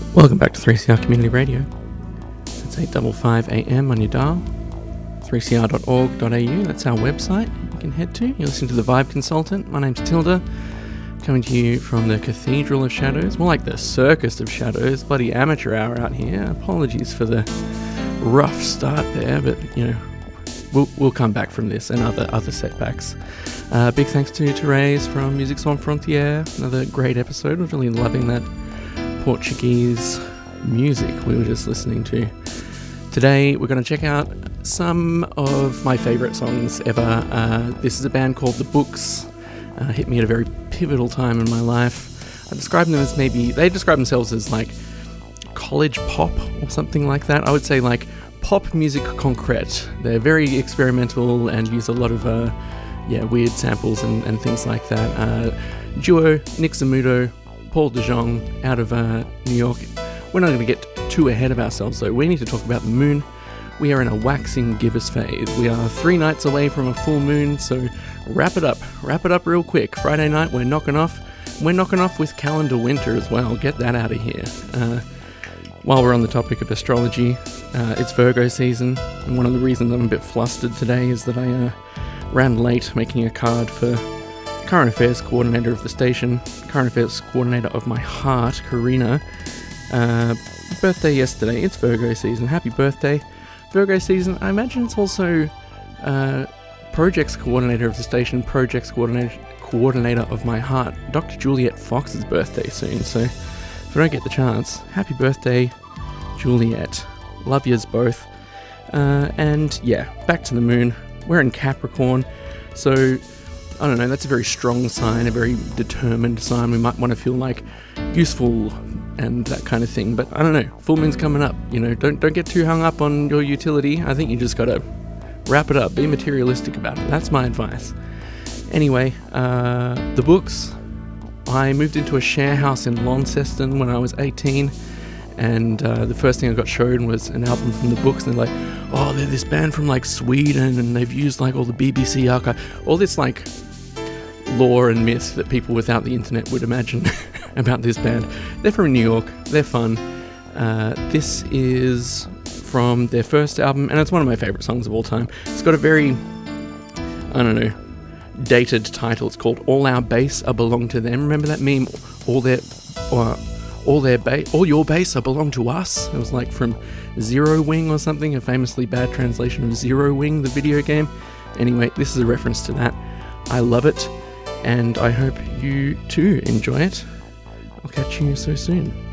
Welcome back to 3CR Community Radio. It's 8:55 AM on your dial. 3cr.org.au, that's our website you can head to. You're listening to The Vibe Consultant. My name's Tilda, coming to you from the Cathedral of Shadows, more like the Circus of Shadows, bloody amateur hour out here. Apologies for the rough start there, but you know, we'll come back from this and other setbacks. Big thanks to Therese from Music Sans Frontières, another great episode. We're really loving that Portuguese music we were just listening to. Today we're going to check out some of my favourite songs ever. This is a band called The Books. Hit me at a very pivotal time in my life. I describe them as they describe themselves as like college pop or something like that. I would say like pop music concrete. They're very experimental and use a lot of weird samples and things like that. Duo Nick Zamudo, Paul De Jong out of New York. We're not going to get too ahead of ourselves though. We need to talk about the moon. We are in a waxing gibbous phase. We are 3 nights away from a full moon, so wrap it up real quick. Friday night we're knocking off with calendar winter as well. Get that out of here. While we're on the topic of astrology, it's Virgo season, and one of the reasons I'm a bit flustered today is that I ran late making a card for Current Affairs Coordinator of the station, Current Affairs Coordinator of my heart, Karina. Birthday yesterday. It's Virgo season. Happy birthday. Virgo season. I imagine it's also Projects Coordinator of the station, Projects Coordinator of my heart, Dr. Juliet Fox's birthday soon. So if I don't get the chance, happy birthday, Juliet. Love yous both. And yeah, back to the moon. We're in Capricorn, so I don't know, that's a very strong sign, a very determined sign. We might want to feel like useful and that kind of thing, but I don't know, full moon's coming up, you know, don't get too hung up on your utility. I think you just gotta wrap it up, be materialistic about it. That's my advice. Anyway, The Books. I moved into a share house in Launceston when I was 18, and the first thing I got shown was an album from The Books, and they're like, oh, they're this band from like Sweden, and they've used like all the BBC archive, all this like lore and myth that people without the internet would imagine about this band. They're from New York, they're fun. This is from their first album, and it's one of my favourite songs of all time. It's got a very, I don't know, dated title. It's called All Our Bass Are Belong to Them. Remember that meme? All your bass are belong to us. It was like from Zero Wing or something, a famously bad translation of Zero Wing, the video game. Anyway, this is a reference to that. I love it, and I hope you too enjoy it. I'll catch you so soon.